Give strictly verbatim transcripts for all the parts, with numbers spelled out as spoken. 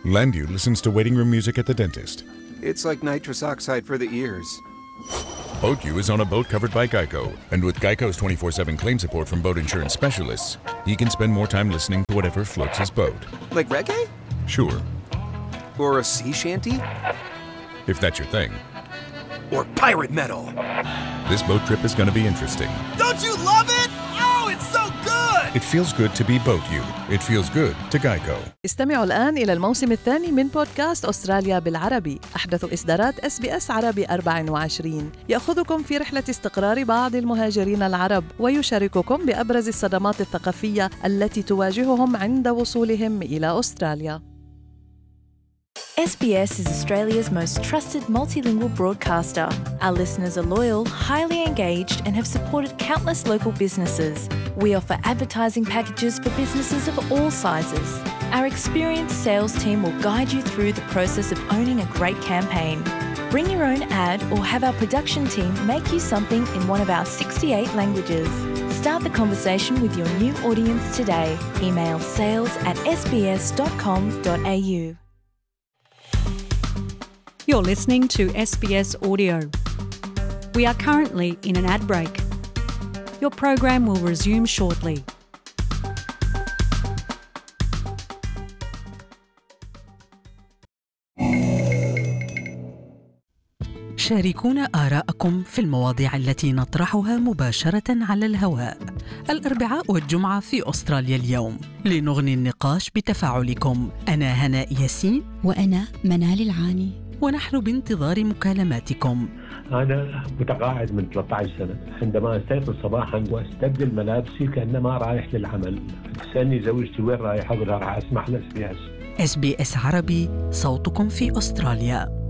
Landu listens to waiting room music at the dentist. It's like nitrous oxide for the ears. BoatU is on a boat covered by Geico. And with Geico's twenty-four seven claim support from boat insurance specialists, he can spend more time listening to whatever floats his boat. Like reggae? Sure, Or a sea shanty? if that's your thing. Or pirate metal? This boat trip is going to be interesting. Don't you love it? Oh, it's so good! It feels good to be BoatU. It feels good to Geico. استمعوا الآن إلى الموسم الثاني من بودكاست أستراليا بالعربي، أحدث إصدارات إس بي إس عربي أربعة وعشرين، يأخذكم في رحلة استقرار بعض المهاجرين العرب ويشارككم بأبرز الصدمات الثقافية التي تواجههم عند وصولهم إلى أستراليا. S B S is Australia's most trusted multilingual broadcaster. Our listeners are loyal, highly engaged, and have supported countless local businesses. We offer advertising packages for businesses of all sizes. Our experienced sales team will guide you through the process of owning a great campaign. Bring your own ad or have our production team make you something in one of our sixty-eight languages. Start the conversation with your new audience today. Email sales at s b s dot com dot a u. You're listening to S B S Audio. We are currently in an ad break. Your program will resume shortly. شاركونا آراءكم في المواضيع التي نطرحها مباشرة على الهواء الأربعاء والجمعة في أستراليا اليوم لنغني النقاش بتفاعلكم. أنا هناء ياسين وأنا منال العاني، ونحن بانتظار مكالماتكم. أنا متقاعد من ثلاثة عشر سنة. عندما أستيقظ صباحا وأستبدل ملابسي كأنما رايح للعمل، تسألني زوجتي وين رايح؟ أقول لها راح أسمح لها اس بي اس. اس بي اس عربي، صوتكم في أستراليا.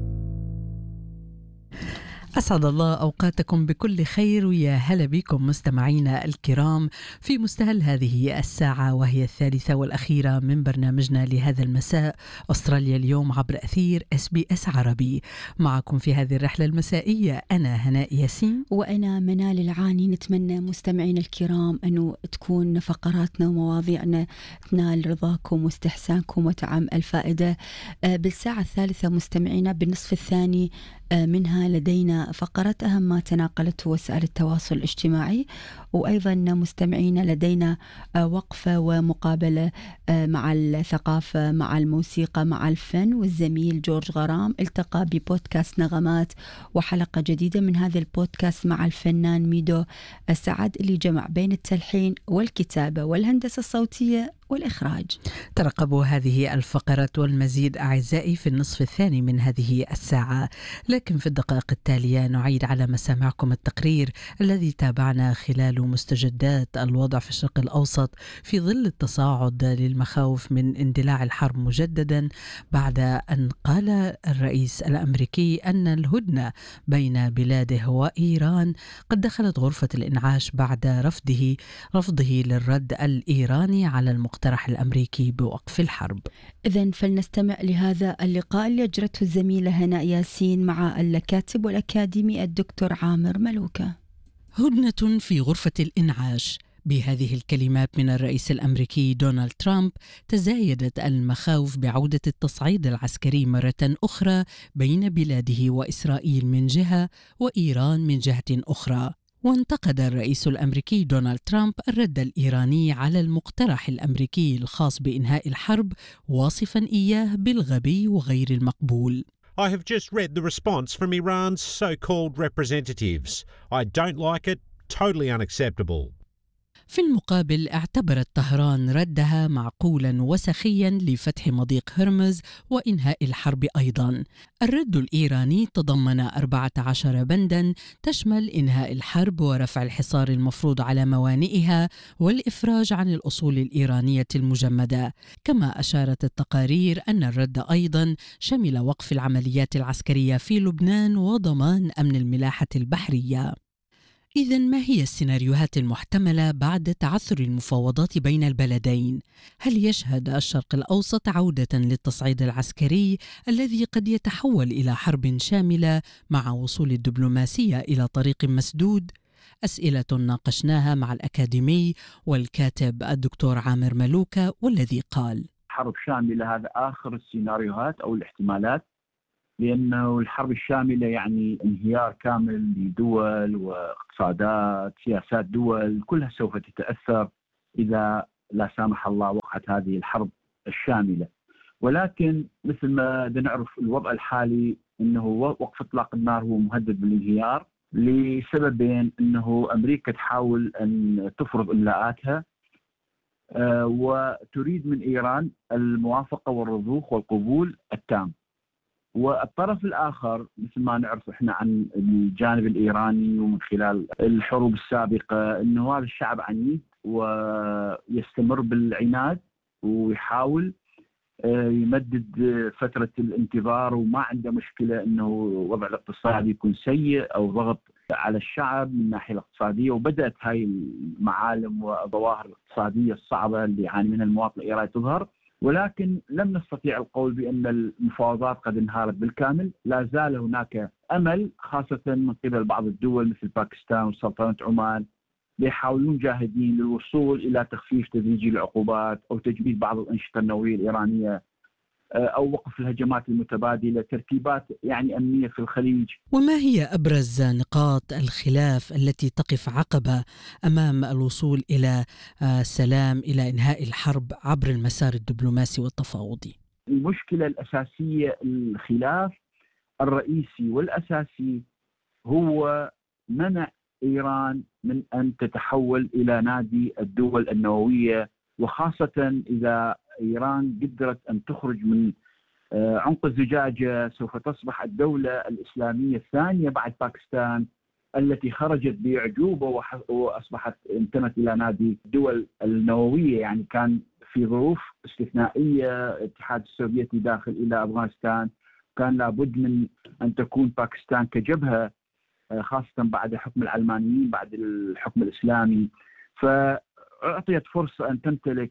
أسعد الله أوقاتكم بكل خير، ويا هلا بكم مستمعينا الكرام في مستهل هذه الساعة وهي الثالثة والأخيرة من برنامجنا لهذا المساء أستراليا اليوم عبر أثير اس بي اس عربي. معكم في هذه الرحلة المسائية أنا هناء ياسين وأنا منال العاني. نتمنى مستمعينا الكرام أنه تكون فقراتنا ومواضيعنا تنال رضاكم واستحسانكم وتعم الفائدة. بالساعة الثالثة مستمعينا بالنصف الثاني منها لدينا فقرة أهم ما تناقلته وسائل التواصل الاجتماعي، وأيضا مستمعين لدينا وقفة ومقابلة مع الثقافة مع الموسيقى مع الفن، والزميل جورج غرام التقى ببودكاست نغمات وحلقة جديدة من هذا البودكاست مع الفنان ميدو سعد اللي جمع بين التلحين والكتابة والهندسة الصوتية والإخراج. ترقبوا هذه الفقرات والمزيد أعزائي في النصف الثاني من هذه الساعة، لكن في الدقائق التالية نعيد على مسامعكم التقرير الذي تابعنا خلال مستجدات الوضع في الشرق الأوسط في ظل التصاعد للمخاوف من اندلاع الحرب مجددا، بعد أن قال الرئيس الأمريكي أن الهدنة بين بلاده وإيران قد دخلت غرفة الإنعاش بعد رفضه رفضه للرد الإيراني على المقترح المقترح الأمريكي بوقف الحرب. إذن فلنستمع لهذا اللقاء اللي أجرته الزميلة هناء ياسين مع الكاتب والأكاديمي الدكتور عامر ملوكة. هدنة في غرفة الإنعاش. بهذه الكلمات من الرئيس الأمريكي دونالد ترامب تزايدت المخاوف بعودة التصعيد العسكري مرة أخرى بين بلاده وإسرائيل من جهة وإيران من جهة أخرى. وانتقد الرئيس الأمريكي دونالد ترامب الرد الإيراني على المقترح الأمريكي الخاص بإنهاء الحرب، واصفا إياه بالغبي وغير المقبول. I have just read the response from Iran's so-called representatives. I don't like it. Totally unacceptable. في المقابل اعتبرت طهران ردها معقولا وسخيا لفتح مضيق هرمز وإنهاء الحرب أيضا. الرد الإيراني تضمن أربعة عشر بندا تشمل إنهاء الحرب ورفع الحصار المفروض على موانئها والإفراج عن الأصول الإيرانية المجمدة. كما أشارت التقارير أن الرد أيضا شمل وقف العمليات العسكرية في لبنان وضمان أمن الملاحة البحرية. إذن ما هي السيناريوهات المحتملة بعد تعثر المفاوضات بين البلدين؟ هل يشهد الشرق الأوسط عودة للتصعيد العسكري الذي قد يتحول إلى حرب شاملة مع وصول الدبلوماسية إلى طريق مسدود؟ أسئلة ناقشناها مع الأكاديمي والكاتب الدكتور عامر ملوكة، والذي قال: حرب شاملة هذا آخر السيناريوهات أو الاحتمالات، لأنه الحرب الشاملة يعني انهيار كامل لدول واقتصادات، سياسات دول كلها سوف تتأثر إذا لا سامح الله وقعت هذه الحرب الشاملة. ولكن مثل ما نعرف الوضع الحالي أنه وقف إطلاق النار هو مهدد بالانهيار لسببين: أنه أمريكا تحاول أن تفرض إملاءاتها أه وتريد من إيران الموافقة والرضوخ والقبول التام. والطرف الآخر مثل ما نعرف إحنا عن الجانب الإيراني ومن خلال الحروب السابقة أنه هذا الشعب عنيد ويستمر بالعناد ويحاول يمدد فترة الانتظار، وما عنده مشكلة أنه وضع الاقتصادي يكون سيء أو ضغط على الشعب من الناحية الاقتصادية. وبدأت هاي المعالم والظواهر الاقتصادية الصعبة اللي يعاني منها المواطن الإيراني تظهر، ولكن لم نستطيع القول بأن المفاوضات قد انهارت بالكامل. لا زال هناك أمل خاصة من قبل بعض الدول مثل باكستان وسلطنة عمان يحاولون جاهدين للوصول إلى تخفيف تدريجي العقوبات أو تجميد بعض الأنشطة النووية الإيرانية أو وقف الهجمات المتبادلة، ترتيبات يعني أمنية في الخليج. وما هي أبرز نقاط الخلاف التي تقف عقبة أمام الوصول إلى سلام، إلى إنهاء الحرب عبر المسار الدبلوماسي والتفاوضي؟ المشكلة الأساسية، الخلاف الرئيسي والأساسي هو منع إيران من أن تتحول إلى نادي الدول النووية، وخاصة إذا إيران قدرت أن تخرج من عنق الزجاجة سوف تصبح الدولة الإسلامية الثانية بعد باكستان التي خرجت بأعجوبة وأصبحت انتمت إلى نادي الدول النووية. يعني كان في ظروف استثنائية الاتحاد السوفيتي داخل إلى أفغانستان، كان لابد من أن تكون باكستان كجبهة خاصة بعد حكم العلمانيين بعد الحكم الإسلامي، فأعطيت فرصة أن تمتلك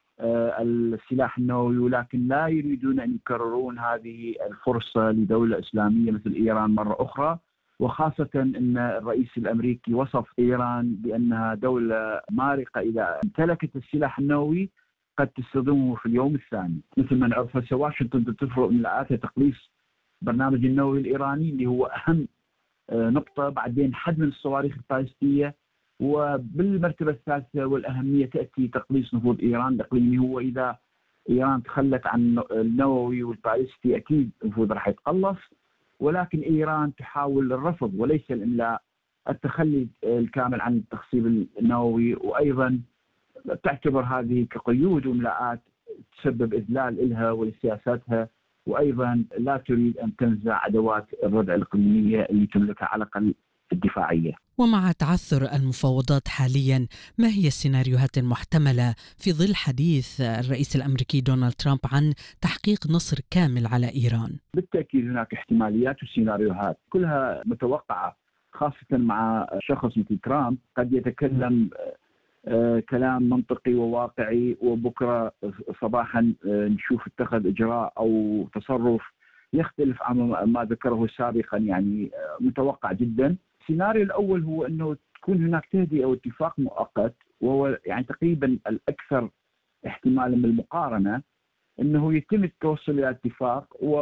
السلاح النووي، ولكن لا يريدون أن يكررون هذه الفرصة لدولة إسلامية مثل إيران مرة أخرى. وخاصة أن الرئيس الأمريكي وصف إيران بأنها دولة مارقة إذا امتلكت السلاح النووي قد تستخدمه في اليوم الثاني. مثل ما نعرف هسه واشنطن تفرض إملاءاتها تقليص برنامج النووي الإيراني اللي هو أهم نقطة، بعدين حد من الصواريخ البالستية، وبالمرتبة الثالثة والأهمية تأتي تقليص نفوذ إيران الإقليمي. هو إذا إيران تخلت عن النووي والبالستي أكيد نفوذ راح يتقلص، ولكن إيران تحاول الرفض وليس الإملاء، التخلي الكامل عن التخصيب النووي، وأيضا تعتبر هذه كقيود وإملاءات تسبب إذلال لها ولسياساتها، وأيضا لا تريد أن تنزع أدوات الردع الإقليمية اللي تملكها على الأقل الدفاعية. ومع تعثر المفاوضات حاليا، ما هي السيناريوهات المحتملة في ظل حديث الرئيس الأمريكي دونالد ترامب عن تحقيق نصر كامل على إيران؟ بالتأكيد هناك احتماليات وسيناريوهات كلها متوقعة، خاصة مع شخص مثل ترامب قد يتكلم آه كلام منطقي وواقعي، وبكرة صباحا آه نشوف اتخذ إجراء أو تصرف يختلف عن ما ذكره سابقا، يعني آه متوقع جدا. السيناريو الأول هو أنه تكون هناك تهدئة أو اتفاق مؤقت، وهو يعني تقريبا الأكثر احتمالا بالمقارنة، أنه يتم التوصل إلى اتفاق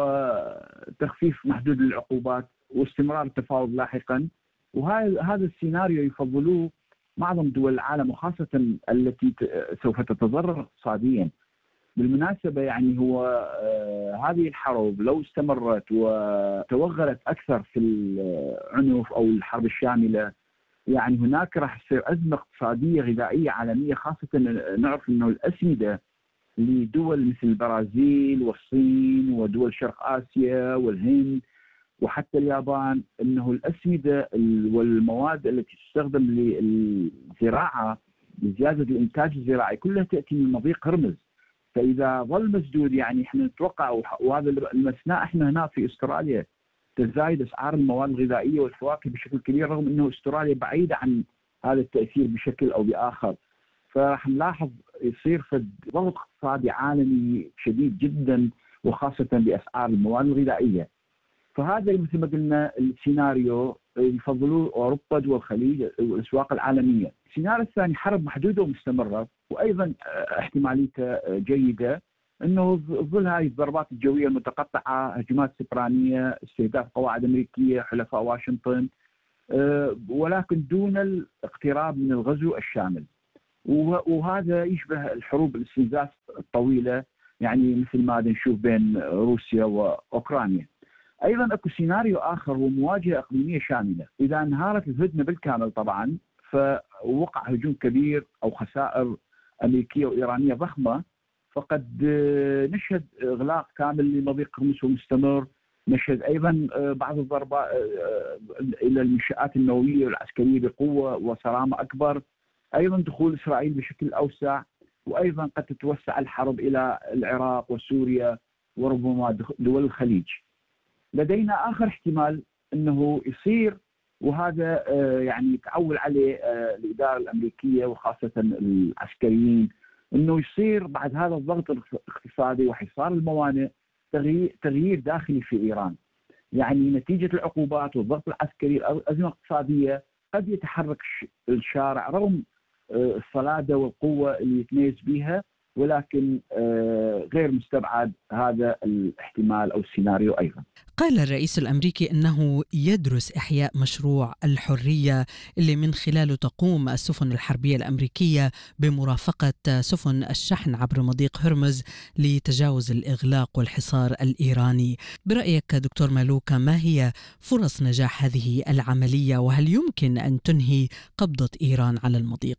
وتخفيف محدود العقوبات واستمرار التفاوض لاحقا. وهذا هذا السيناريو يفضلوه معظم دول العالم، وخاصة التي سوف تتضرر اقتصاديا. بالمناسبة يعني هو آه هذه الحرب لو استمرت وتوغلت أكثر في العنف أو الحرب الشاملة، يعني هناك راح تصير أزمة اقتصادية غذائية عالمية، خاصة نعرف أنه الأسمدة لدول مثل البرازيل والصين ودول شرق آسيا والهند وحتى اليابان، أنه الأسمدة والمواد التي تستخدم للزراعة لزيادة الإنتاج الزراعي كلها تأتي من مضيق هرمز. فإذا ظل مسدود يعني احنا نتوقع، وهذا المسناء احنا هنا في استراليا تزايد أسعار المواد الغذائية والفواكه بشكل كبير، رغم أنه استراليا بعيدة عن هذا التأثير بشكل أو بآخر. فراح نلاحظ يصير فد ضغط اقتصادي عالمي شديد جدا، وخاصة بأسعار المواد الغذائية. فهذا مثل ما قلنا السيناريو يفضلوه أوروبا دول الخليج والأسواق العالمية. السيناريو الثاني حرب محدودة ومستمرة، وأيضا احتماليته جيدة، أنه ظل هذه الضربات الجوية المتقطعة، هجمات سبرانية، استهداف قواعد أمريكية، حلفاء واشنطن، ولكن دون الاقتراب من الغزو الشامل. وهذا يشبه الحروب الاستنزاف الطويلة، يعني مثل ما نشوف بين روسيا وأوكرانيا. أيضا أكو سيناريو آخر هو مواجهة إقليمية شاملة. إذا انهارت الهدنة بالكامل طبعا فوقع هجوم كبير أو خسائر أمريكية وإيرانية ضخمة، فقد نشهد إغلاق كامل لمضيق هرمز مستمر، نشهد أيضا بعض الضربات إلى المنشآت النووية والعسكرية بقوة وصرامة أكبر، أيضا دخول إسرائيل بشكل أوسع، وأيضا قد تتوسع الحرب إلى العراق وسوريا وربما دول الخليج. لدينا آخر احتمال أنه يصير، وهذا يعني تعول عليه الإدارة الأمريكية وخاصة العسكريين، أنه يصير بعد هذا الضغط الاقتصادي وحصار الموانئ تغيير داخلي في إيران. يعني نتيجة العقوبات والضغط العسكري الأزمة الاقتصادية قد يتحرك الشارع رغم الصلادة والقوة اللي يتميز بها، ولكن غير مستبعد هذا الاحتمال أو السيناريو أيضا. قال الرئيس الأمريكي أنه يدرس إحياء مشروع الحرية اللي من خلاله تقوم السفن الحربية الأمريكية بمرافقة سفن الشحن عبر مضيق هرمز لتجاوز الإغلاق والحصار الإيراني. برأيك دكتور مالوكا، ما هي فرص نجاح هذه العملية، وهل يمكن أن تنهي قبضة إيران على المضيق؟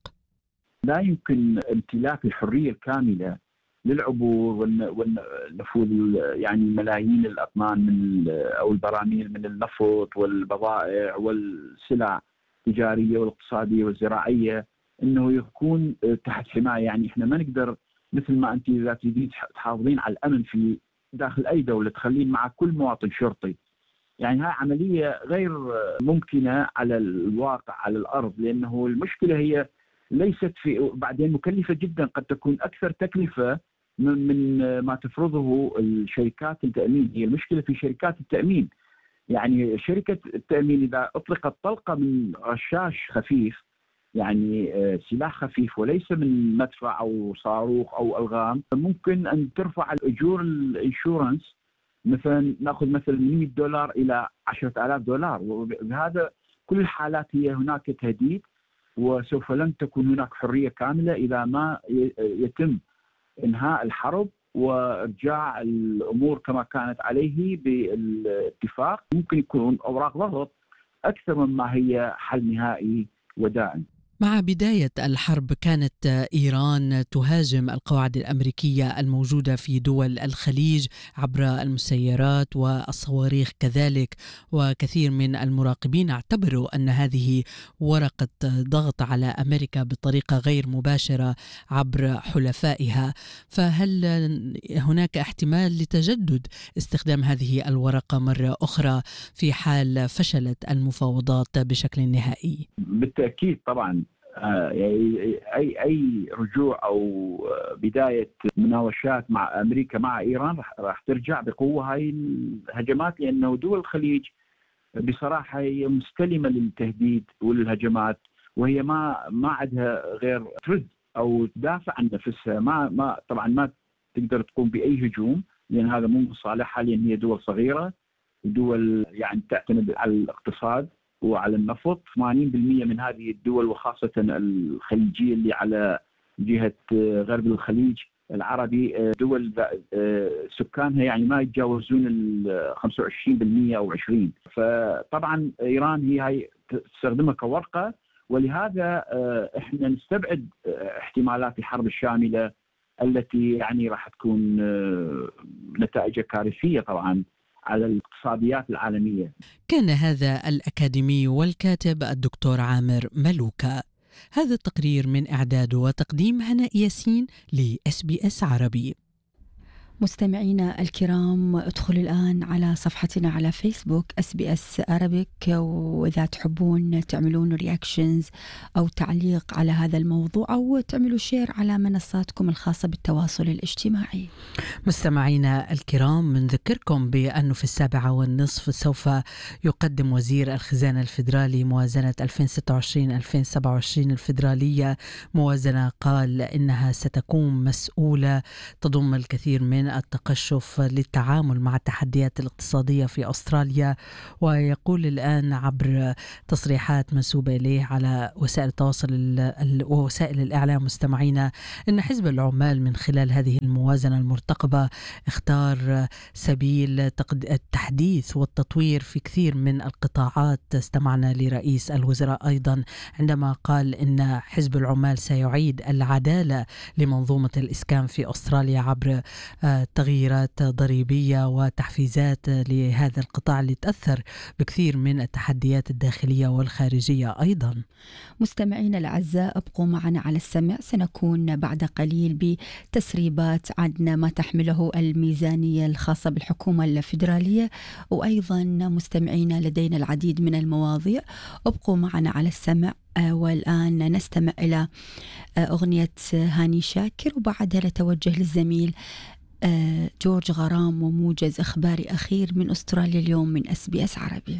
لا يمكن امتلاك الحرية الكاملة للعبور والنفوذ، يعني ملايين الأطنان من أو البراميل من النفط والبضائع والسلع التجارية والاقتصادية والزراعية، إنه يكون تحت حماية. يعني إحنا ما نقدر مثل ما أنت إذا تريدين تحافظين على الأمن في داخل أي دولة تخلين مع كل مواطن شرطي. يعني هاي عملية غير ممكنة على الواقع على الأرض، لأنه المشكلة هي ليست في بعدين مكلفة جدا، قد تكون أكثر تكلفة من ما تفرضه الشركات التأمين. هي المشكلة في شركات التأمين. يعني شركة التأمين إذا أطلقت طلقة من رشاش خفيف، يعني سلاح خفيف وليس من مدفع أو صاروخ أو ألغام، ممكن أن ترفع الأجور الانشورنس، مثلا نأخذ مثلا من مئة دولار إلى عشرة آلاف دولار. وبهذا كل الحالات هي هناك تهديد، وسوف لن تكون هناك حرية كاملة إذا ما يتم إنهاء الحرب وإرجاع الأمور كما كانت عليه بالاتفاق. ممكن يكون أوراق ضغط أكثر مما هي حل نهائي ودائم. مع بداية الحرب كانت إيران تهاجم القواعد الأمريكية الموجودة في دول الخليج عبر المسيرات والصواريخ كذلك، وكثير من المراقبين اعتبروا أن هذه ورقة ضغط على أمريكا بطريقة غير مباشرة عبر حلفائها. فهل هناك احتمال لتجدد استخدام هذه الورقة مرة أخرى في حال فشلت المفاوضات بشكل نهائي؟ بالتأكيد طبعا. يعني أي أي رجوع أو بداية مناوشات مع أمريكا مع إيران راح ترجع بقوة هاي الهجمات، لأنه دول الخليج بصراحة هي مستلمة للتهديد وللهجمات، وهي ما ما عندها غير ترد أو تدافع عن نفسها. ما ما طبعا ما تقدر تقوم بأي هجوم، لأن هذا مو صالحها، لأن هي دول صغيرة ودول يعني تعتمد على الاقتصاد وعلى النفط. ثمانين بالمئة من هذه الدول وخاصة الخليجية اللي على جهة غرب الخليج العربي دول سكانها يعني ما يتجاوزون ال خمسة وعشرين بالمئة أو عشرين. فطبعا إيران هي هاي تستخدمها كورقة، ولهذا احنا نستبعد احتمالات الحرب الشاملة التي يعني راح تكون نتائجها كارثية طبعا على الاقتصاديات العالمية. كان هذا الأكاديمي والكاتب الدكتور عامر مالوكا. هذا التقرير من إعداد وتقديم هناء ياسين ل إس بي إس عربي. مستمعينا الكرام، ادخلوا الآن على صفحتنا على فيسبوك اس بي اس Arabic، وإذا تحبون تعملون رياكشنز أو تعليق على هذا الموضوع أو تعملوا شير على منصاتكم الخاصة بالتواصل الاجتماعي. مستمعينا الكرام، نذكركم بأنه في السابعة والنصف سوف يقدم وزير الخزانة الفيدرالي موازنة ألفين وستة وعشرين ألفين وسبعة وعشرين الفيدرالية، موازنة قال إنها ستكون مسؤولة تضم الكثير من التقشف للتعامل مع التحديات الاقتصادية في أستراليا. ويقول الآن عبر تصريحات منسوبة إليه على وسائل التواصل ووسائل الإعلام مستمعينا إن حزب العمال من خلال هذه الموازنة المرتقبة اختار سبيل التحديث والتطوير في كثير من القطاعات. استمعنا لرئيس الوزراء أيضا عندما قال إن حزب العمال سيعيد العدالة لمنظومة الإسكان في أستراليا عبر تغييرات ضريبية وتحفيزات لهذا القطاع اللي تأثر بكثير من التحديات الداخلية والخارجية أيضا. مستمعينا الأعزاء، ابقوا معنا على السمع، سنكون بعد قليل بتسريبات عندنا ما تحمله الميزانية الخاصة بالحكومة الفيدرالية، وأيضا مستمعينا لدينا العديد من المواضيع، ابقوا معنا على السمع. والآن نستمع إلى أغنية هاني شاكر، وبعدها نتوجه للزميل جورج غرام وموجز إخباري أخير من أستراليا اليوم من اس بي اس عربي.